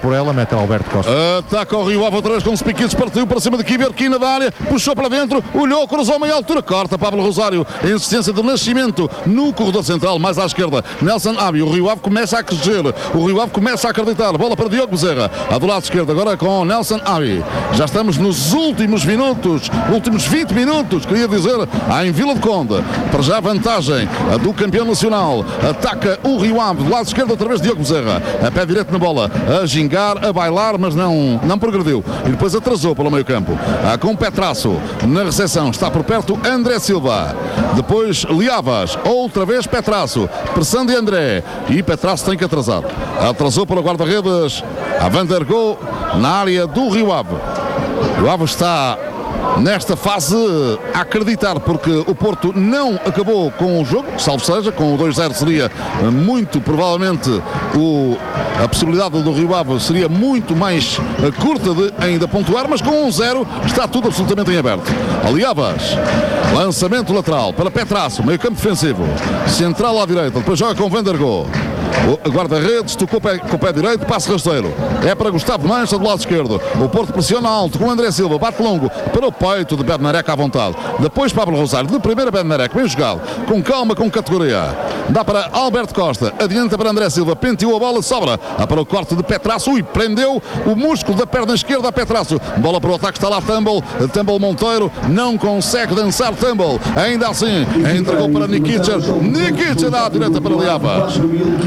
por ela, mete Alberto Costa. Ataca o Rio Ave outra vez com os piquitos, partiu para cima de Kiber, quina da área, puxou para dentro, olhou, cruzou meia altura, corta Pablo Rosário, a insistência do Nascimento no corredor central, mais à esquerda, Nelson Abi, o Rio Ave começa a crescer, o Rio Ave começa a acreditar, bola para Diogo Bezerra, a do lado esquerdo, agora com Nelson Abi, já estamos nos últimos minutos, últimos vinte minutos, queria dizer, em Vila de Conde, para já a vantagem a do campeão nacional, ataca o Rio Ave, do lado esquerdo outra vez Diogo Bezerra, a pé direito na bola, a gingar, a bailar, mas não, não progrediu, e depois atrasou pelo meio campo, ah, com Petrasso, na recepção, está por perto André Silva, depois Liavas, outra vez Petrasso, pressão de André, e Petrasso tem que atrasar, atrasou para o guarda-redes, a Van der Gogh, na área do Rio Ave. O Rio Ave está nesta fase a acreditar, porque o Porto não acabou com o jogo, salvo seja, com o dois a zero seria muito provavelmente o, a possibilidade do Rio Ave seria muito mais curta de ainda pontuar, mas com um zero está tudo absolutamente em aberto. Aliavas, lançamento lateral para Petrasso, meio campo defensivo, central à direita, depois joga com Van der Gogh. O guarda-redes tocou com o pé direito, passe rasteiro, é para Gustavo Mancha do lado esquerdo, o Porto pressiona alto com André Silva, bate longo para o peito de Bednarek à vontade, depois Pablo Rosário, de primeira Bednarek, bem jogado, com calma, com categoria, dá para Alberto Costa, adianta para André Silva, penteou a bola, sobra, dá para o corte de Petrasso e prendeu o músculo da perna esquerda a Petrasso, bola para o ataque, está lá Tumble, Tumble Monteiro, não consegue dançar Tumble, ainda assim, entregou para Nikica, Nikica à direita para Liavas.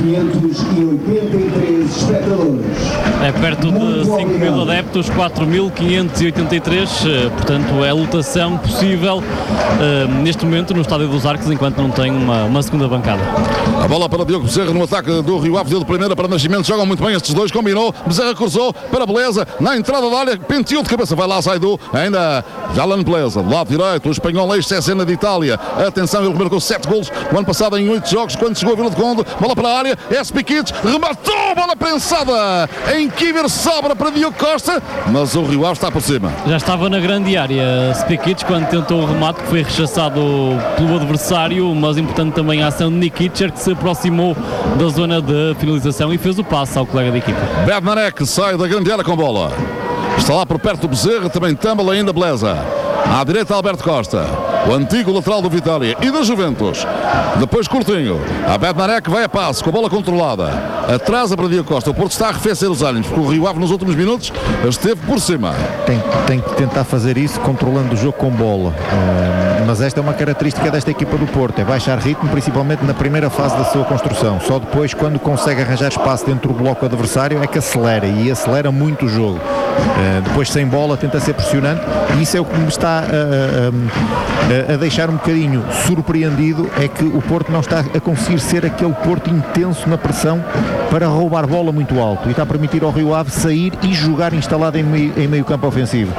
É perto de cinco mil adeptos, quatro mil quinhentos e oitenta e três, portanto é a lotação possível uh, neste momento no Estádio dos Arcos, enquanto não tem uma, uma segunda bancada. A bola para Diogo Bezerra no ataque do Rio Ave, deu de primeira para Nascimento, jogam muito bem estes dois, combinou, Bezerra cruzou para Beleza, na entrada da área, penteou de cabeça, vai lá Zaidu, ainda Jalan Beleza, do lado direito, o espanhol ex-Cesena de Itália, atenção, ele marcou sete golos no ano passado em oito jogos, quando chegou a Vila de Conde, bola para a área, S P Kids, rematou, bola prensada em Kiber, sobra para Diogo Costa, mas o Rio Ave está por cima. Já estava na grande área Spikic quando tentou o remate, que foi rechaçado pelo adversário, mas importante também a ação de Nikic, que se aproximou da zona de finalização e fez o passe ao colega de equipa. Bednarek sai da grande área com bola, está lá por perto do Bezerra, também Tumble, ainda Beleza. À direita Alberto Costa, o antigo lateral do Vitória e da Juventus. Depois Coutinho, a Bednarek vai a passo com a bola controlada, atrasa para Diogo Costa. O Porto está a arrefecer os ânimos porque o Rio Ave nos últimos minutos esteve por cima. Tem, tem que tentar fazer isso controlando o jogo com bola, uh, mas esta é uma característica desta equipa do Porto, é baixar ritmo principalmente na primeira fase da sua construção, só depois quando consegue arranjar espaço dentro do bloco adversário é que acelera e acelera muito o jogo. Uh, depois sem bola tenta ser pressionante e isso é o que me está a, a, a, a deixar um bocadinho surpreendido, é que o Porto não está a conseguir ser aquele Porto intenso na pressão para roubar bola muito alto e está a permitir ao Rio Ave sair e jogar instalado em meio, em meio campo ofensivo.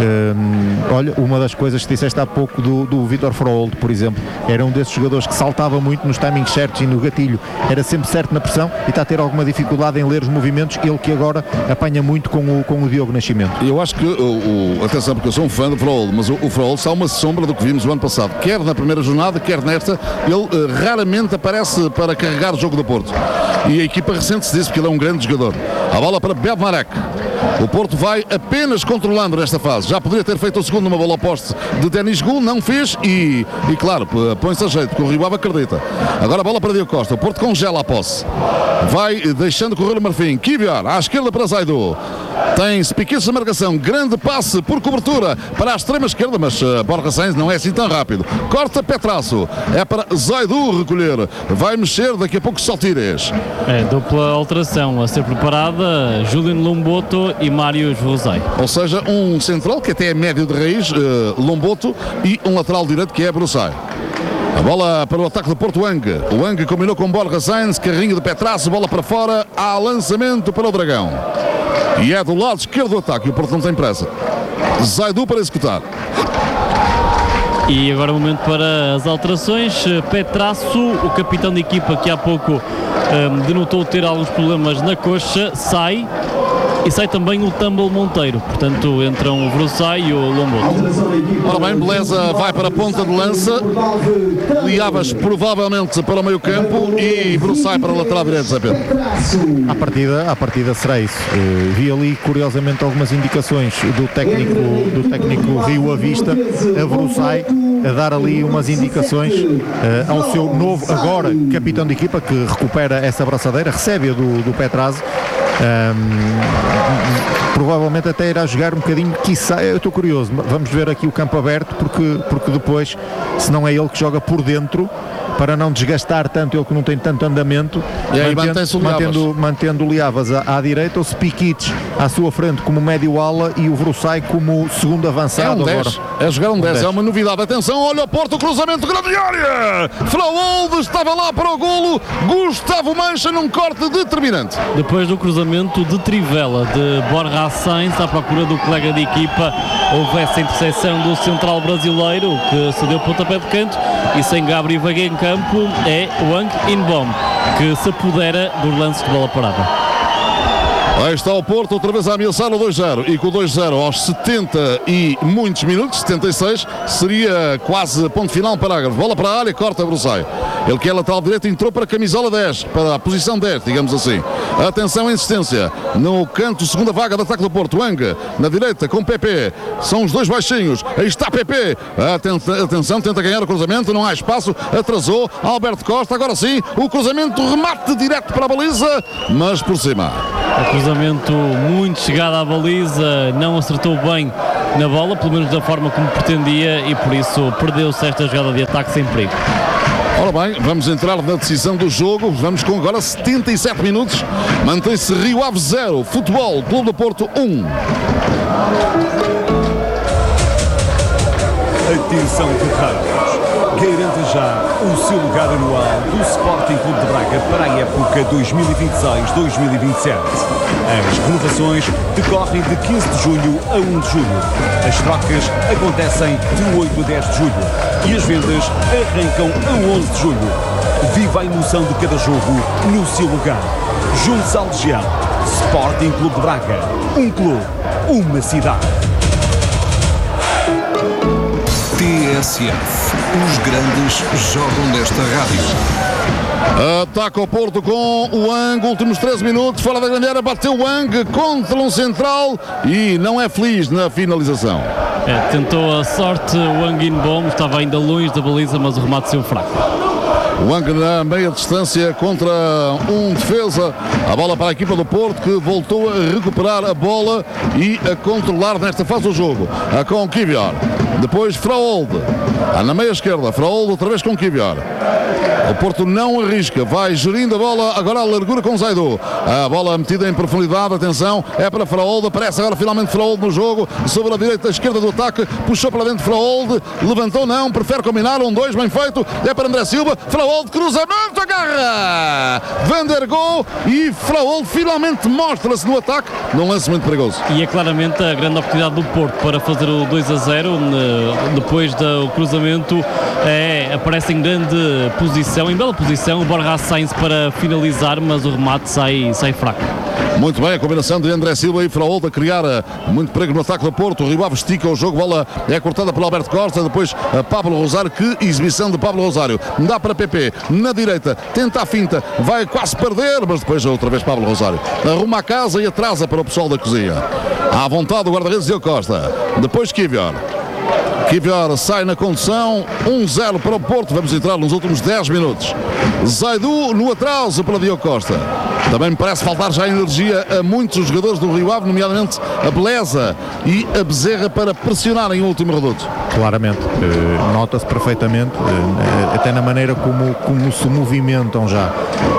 Uh, olha, uma das coisas que disseste há pouco do, do Vítor Froholt, por exemplo, era um desses jogadores que saltava muito nos timings certos e no gatilho, era sempre certo na pressão e está a ter alguma dificuldade em ler os movimentos, ele que agora apanha muito com o, com o Diogo Nascimento. Eu acho que, o, o, atenção, porque eu sou um fã do Froholt, mas o, o Froholt está uma sombra do que vimos o ano passado, quer na primeira jornada, quer nesta, ele uh, raramente aparece para carregar o jogo do Porto e a equipa recente-se disso porque ele é um grande jogador. A bola para Bednarek. O Porto vai apenas controlando nesta fase. Já poderia ter feito o segundo numa bola ao poste de Denis Gul, não fez e, e claro, põe-se a jeito, porque o Rio Ave acredita. Agora a bola para Diogo Costa. O Porto congela a posse. Vai deixando correr o Marfim. Kivior, à esquerda para Zaidu. Tem Spikic de marcação. Grande passe por cobertura para a extrema esquerda, mas uh, Borja Sainz não é assim tão rápido. Corta Petrasso. É para Zaidu recolher. Vai mexer daqui a pouco Saltires. É, dupla alteração a ser preparada. Julian Lomboto e Marius Rosai. Ou seja, um central que até é médio de raiz, uh, Lomboto, e um lateral direito que é Brussai. A bola para o ataque do Porto, Wang. O Wang combinou com Borja Sainz, carrinho de Petrasso, bola para fora, há lançamento para o Dragão. E é do lado esquerdo do ataque, o Porto não tem pressa. Zaidu para executar. E agora o momento para as alterações. Petrasso, o capitão de equipa que há pouco um, denotou ter alguns problemas na coxa, sai. e sai também o Tumble Monteiro, portanto entram o Vrusai e o Lomboto. Ora bem, Beleza vai para a ponta de lança, Liavas provavelmente para o meio campo e Vrusai para a lateral direita, Zé Pedro. À partida, à partida será isso. Uh, vi ali curiosamente algumas indicações do técnico, do técnico Rio Avista, a Vrusai, a dar ali umas indicações uh, ao seu novo, agora, capitão de equipa, que recupera essa braçadeira, recebe-a do, do Petrazzi. Um, provavelmente até irá jogar um bocadinho, quiçá, eu estou curioso, vamos ver aqui o campo aberto, porque, porque depois, se não é ele que joga por dentro, para não desgastar tanto, ele que não tem tanto andamento, e aí mantendo, mantendo, mantendo o Liavas à, à direita, o Spikic à sua frente como médio ala e o Vrusai como segundo avançado. É um dez, é jogar um dez, é uma novidade. Atenção, olha o Porto, cruzamento, grande área! Fraoldo estava lá para o golo, Gustavo Mancha num corte determinante. Depois do cruzamento de Trivela, de Borja Sainz, à procura do colega de equipa, houve essa interseção do central brasileiro, que se deu pontapé de canto, e sem Gabriel Vaguei em campo é Wang Inbom, que se apodera dos lances de bola parada. Aí está o Porto, outra vez a ameaçar o dois zero, e com o dois zero aos setenta e muitos minutos, setenta e seis, seria quase ponto final, parágrafo. Bola para a área, corta Vrusai. Ele que é lateral direito, entrou para a camisola dez, para a posição dez, digamos assim. Atenção, insistência no canto, segunda vaga de ataque do Porto. Wang na direita com Pepe, são os dois baixinhos. Aí está Pepe, atenção, atenção, tenta ganhar o cruzamento, não há espaço, atrasou Alberto Costa. Agora sim, o cruzamento, remate direto para a baliza, mas por cima. O cruzamento muito chegado à baliza, não acertou bem na bola, pelo menos da forma como pretendia, e por isso perdeu-se esta jogada de ataque sem perigo. Ora bem, vamos entrar na decisão do jogo. Vamos com agora setenta e sete minutos. Mantém-se Rio Ave zero, Futebol Clube do Porto um. Atenção, guerreiros. Garanta já o seu lugar anual do Sporting Clube de Braga para a época dois mil e vinte e seis dois mil e vinte e sete. As renovações decorrem de quinze de julho a um de julho. As trocas acontecem de oito a dez de julho e as vendas arrancam a onze de julho. Viva a emoção de cada jogo no seu lugar. Junte-se à Legião. Sporting Clube de Braga. Um clube, uma cidade. T S F. Os grandes jogam nesta rádio. Ataca o Porto com o Wang, últimos treze minutos, fora da grande área, bateu o Wang contra um central e não é feliz na finalização. É, tentou a sorte, o Wang Inbom estava ainda longe da baliza, mas o remate saiu fraco. Wang na meia distância contra um defesa, a bola para a equipa do Porto, que voltou a recuperar a bola e a controlar nesta fase do jogo, com Kivior. Depois Fraoldo, na meia esquerda, Fraoldo outra vez com Kivior. O Porto não arrisca, vai gerindo a bola, agora a largura com Zaidu. A bola metida em profundidade, atenção, é para Fraoldo, aparece agora finalmente Fraoldo no jogo, sobre a direita, a esquerda do ataque, puxou para dentro Fraoldo, levantou não, prefere combinar, um dois, bem feito, é para André Silva, Fraoldo, cruzamento, agarra! Van der Gol e Fraoldo finalmente mostra-se no ataque, num lance muito perigoso. E é claramente a grande oportunidade do Porto para fazer o dois a zero, depois do cruzamento, é, aparece em grande posição, em bela posição, o Borja Sainz para finalizar, mas o remate sai, sai fraco. Muito bem, a combinação de André Silva e Fraoldo a criar muito perigo no ataque do Porto. O Rio Ave estica o jogo, bola é cortada por Alberto Costa, depois a Pablo Rosário, que exibição de Pablo Rosário. Dá para Pepe, na direita, tenta a finta, vai quase perder, mas depois outra vez Pablo Rosário. Arruma a casa e atrasa para o pessoal da cozinha. À vontade do guarda-redes Diogo Costa. Depois Kivior. Kivior sai na condução, um zero para o Porto, vamos entrar nos últimos dez minutos. Zaidu no atraso para Diogo Costa. Também me parece faltar já energia a muitos jogadores do Rio Ave, nomeadamente a Beleza e a Bezerra, para pressionarem o último reduto. Claramente, uh, nota-se perfeitamente, uh, até na maneira como, como se movimentam já.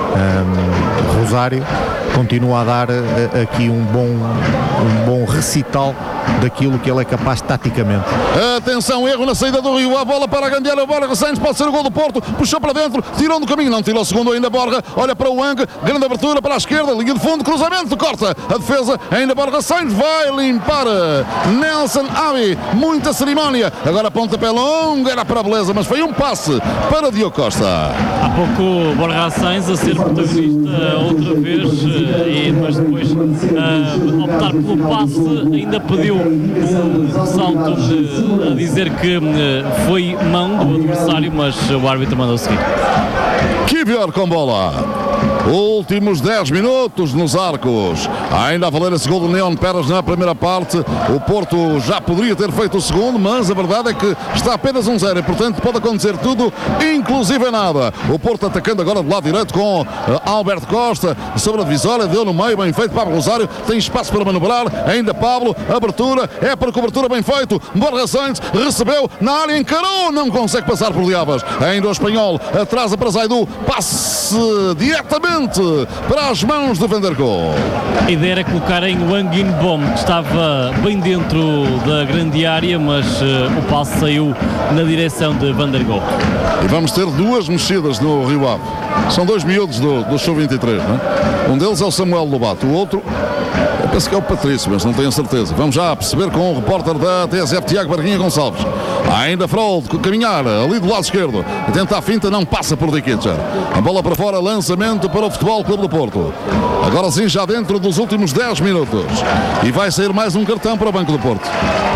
Um, Rosário continua a dar uh, aqui um bom, um bom recital daquilo que ele é capaz taticamente. Atenção, erro na saída do Rio, a bola para a grande área, Borja Sainz, pode ser o gol do Porto, puxou para dentro, tirou do caminho, não tirou o segundo ainda, Borja, olha para o Wang, grande abertura, abertura para a esquerda, linha de fundo, cruzamento, corta a defesa, ainda Borja Sainz vai limpar Nelson Avi, muita cerimónia, agora pontapé longo, era para a beleza, mas foi um passe para Diogo Costa. Há pouco Borja Sainz a ser protagonista outra vez, e, mas depois uh, optar pelo passe, ainda pediu um salto uh, a dizer que uh, foi mão do adversário, mas o árbitro mandou seguir. Kivior com bola. Últimos dez minutos nos arcos. Ainda a valer a segunda Neon Peras na primeira parte. O Porto já poderia ter feito o segundo, mas a verdade é que está apenas um zero e, portanto, pode acontecer tudo, inclusive nada. O Porto atacando agora do lado direito com uh, Alberto Costa sobre a divisória, deu no meio, bem feito. Pablo Rosário tem espaço para manobrar. Ainda Pablo, abertura, é para cobertura, bem feito. Borja Sainz recebeu na área, encarou, não consegue passar por Diabas. Ainda o espanhol atrasa para Zaidu, passe diretamente para as mãos de Van der Goal. A ideia era colocar em Wang In-bom, que estava bem dentro da grande área, mas uh, o passe saiu na direção de Van der Goal. E vamos ter duas mexidas no Rio Ave. São dois miúdos do, do sub vinte e três, não é? Um deles é o Samuel Lobato, o outro eu penso que é o Patrício, mas não tenho certeza. Vamos já perceber com o repórter da T S F, Tiago Barguinha Gonçalves. Ainda Frold, caminhar ali do lado esquerdo, a tentar a finta, não passa por Diquitcher. A bola para fora, lançamento para o Futebol Clube do Porto. Agora sim, já dentro dos últimos dez minutos. E vai sair mais um cartão para o Banco do Porto.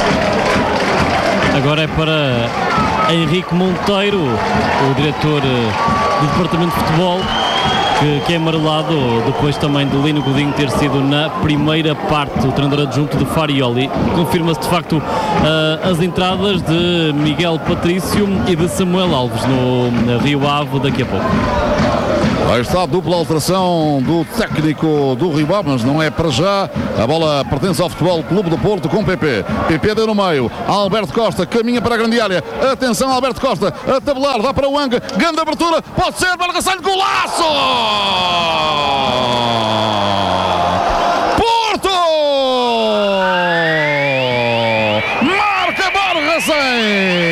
Agora é para Henrique Monteiro, o diretor do Departamento de Futebol, que, que é amarelado depois também de Lino Godinho ter sido na primeira parte o treinador adjunto de Farioli. Confirma-se de facto uh, as entradas de Miguel Patrício e de Samuel Alves no, no Rio Ave daqui a pouco. Aí está a dupla alteração do técnico do Rio Ave, mas não é para já. A bola pertence ao Futebol Clube do Porto com P P. P P deu no meio. Alberto Costa caminha para a grande área. Atenção, Alberto Costa a tabelar, dá para o Wang. Grande abertura, pode ser, Borja Sainz, golaço! Porto! Marca Borja Sainz!